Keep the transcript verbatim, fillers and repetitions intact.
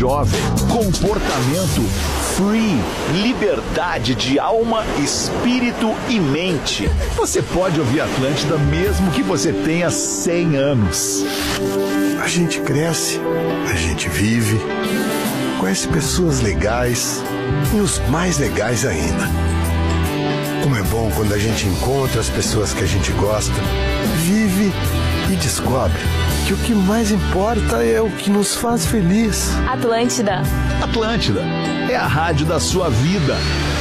jovem, comportamento free, liberdade de alma, espírito e mente. Você pode ouvir Atlântida mesmo que você tenha cem anos. A gente cresce, a gente vive, conhece pessoas legais e os mais legais ainda. Como é bom quando a gente encontra as pessoas que a gente gosta, vive e descobre que o que mais importa é o que nos faz feliz. Atlântida. Atlântida é a rádio da sua vida.